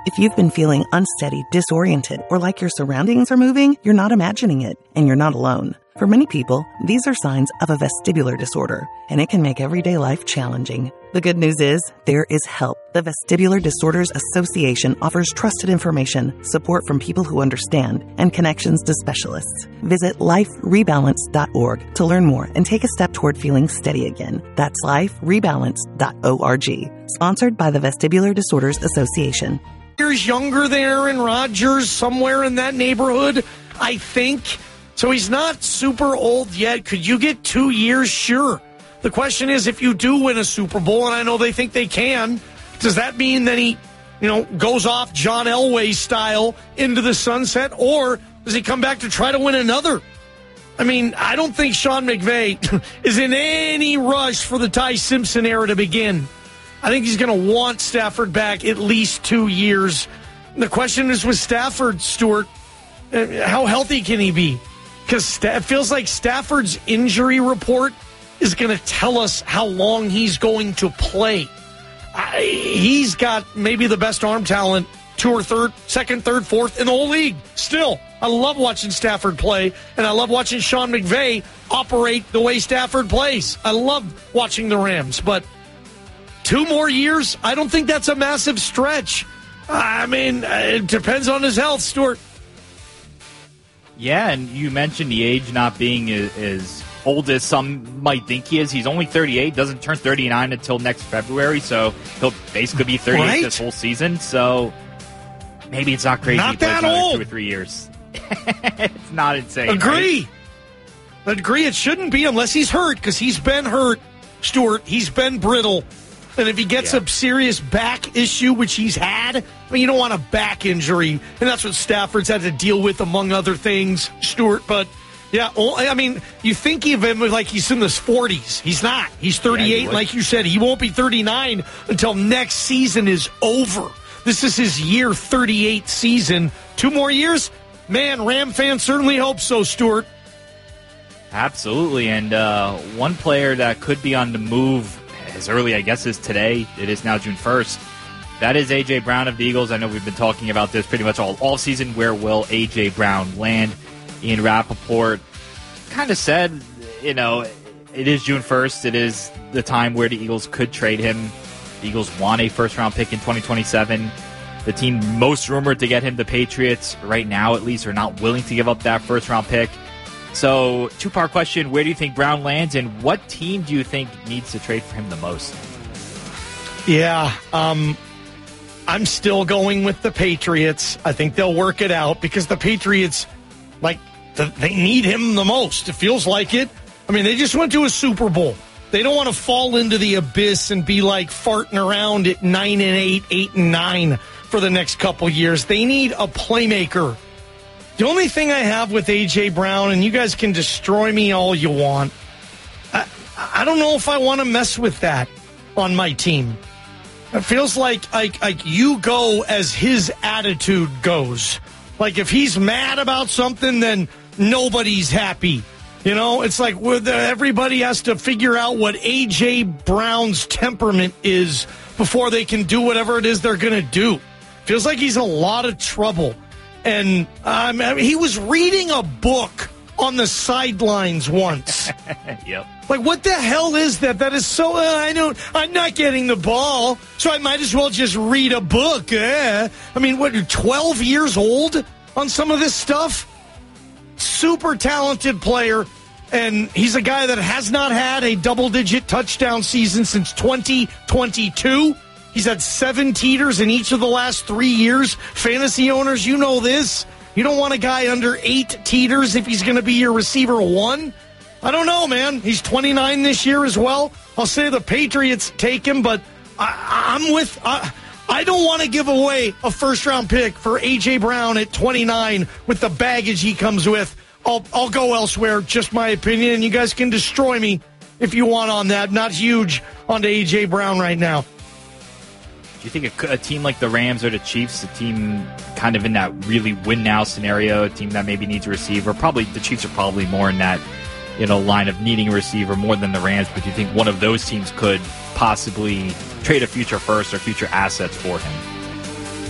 If you've been feeling unsteady, disoriented, or like your surroundings are moving, you're not imagining it, and you're not alone. For many people, these are signs of a vestibular disorder, and it can make everyday life challenging. The good news is, there is help. The Vestibular Disorders Association offers trusted information, support from people who understand, and connections to specialists. Visit liferebalance.org to learn more and take a step toward feeling steady again. That's liferebalance.org. Sponsored by the Vestibular Disorders Association. Years younger than Aaron Rodgers, somewhere in that neighborhood, I think. So he's not super old yet. Could you get 2 years? Sure. The question is, if you do win a Super Bowl, and I know they think they can, does that mean that he, goes off John Elway style into the sunset, or does he come back to try to win another? I mean, I don't think Sean McVay is in any rush for the Ty Simpson era to begin. I think he's going to want Stafford back at least 2 years. The question is with Stafford, Stuart, how healthy can he be? Because it feels like Stafford's injury report is going to tell us how long he's going to play. He's got maybe the best arm talent, second, third, fourth in the whole league. Still, I love watching Stafford play, and I love watching Sean McVay operate the way Stafford plays. I love watching the Rams, but 2 more years, I don't think that's a massive stretch. I mean, it depends on his health, Stuart. Yeah, and you mentioned the age not being as old as some might think he is. He's only 38, doesn't turn 39 until next February, so he'll basically be 38 this whole season. So maybe it's not crazy. Not that old. 2 or 3 years. It's not insane. Agree. Right? Agree. It shouldn't be unless he's hurt, because he's been hurt, Stuart. He's been brittle. And if he gets a serious back issue, which he's had, I mean, you don't want a back injury. And that's what Stafford's had to deal with, among other things, Stuart. But, yeah, I mean, you think of him like he's in his 40s. He's not. He's 38. Yeah, like you said, he won't be 39 until next season is over. This is his year 38 season. 2 more years? Man, Ram fans certainly hope so, Stuart. Absolutely. And one player that could be on the move as early, I guess, as today. It is now June 1st. That is A.J. Brown of the Eagles. I know we've been talking about this pretty much all season. Where will A.J. Brown land? Ian Rappaport kind of said, it is June 1st. It is the time where the Eagles could trade him. The Eagles want a first-round pick in 2027. The team most rumored to get him, the Patriots, right now at least, are not willing to give up that first-round pick. So, 2-part question, where do you think Brown lands, and what team do you think needs to trade for him the most? Yeah, I'm still going with the Patriots. I think they'll work it out because the Patriots, they need him the most. It feels like it. I mean, they just went to a Super Bowl. They don't want to fall into the abyss and be farting around at 9-8, 8-9 for the next couple years. They need a playmaker. The only thing I have with A.J. Brown, and you guys can destroy me all you want, I don't know if I want to mess with that on my team. It feels like you go as his attitude goes. Like if he's mad about something, then nobody's happy. It's like everybody has to figure out what A.J. Brown's temperament is before they can do whatever it is they're going to do. Feels like he's in a lot of trouble. And he was reading a book on the sidelines once. Yep. What the hell is that? That is so, I'm not getting the ball, so I might as well just read a book. I mean, what, you're 12 years old on some of this stuff? Super talented player, and he's a guy that has not had a double-digit touchdown season since 2022. He's had 7 teeters in each of the last 3 years. Fantasy owners, you know this. You don't want a guy under 8 teeters if he's going to be your receiver 1. I don't know, man. He's 29 this year as well. I'll say the Patriots take him, but I don't want to give away a first-round pick for A.J. Brown at 29 with the baggage he comes with. I'll go elsewhere, just my opinion, and you guys can destroy me if you want on that. Not huge on A.J. Brown right now. Do you think a team like the Rams or the Chiefs, a team kind of in that really win-now scenario, a team that maybe needs a receiver, probably the Chiefs are probably more in that line of needing a receiver more than the Rams, but do you think one of those teams could possibly trade a future first or future assets for him?